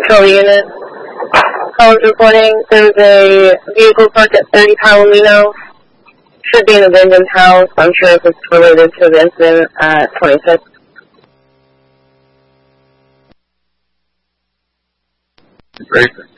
Control unit. Calls reporting there's a vehicle parked at 30 Palomino. Should be an abandoned house. I'm sure if it's related to the incident at 26. Great.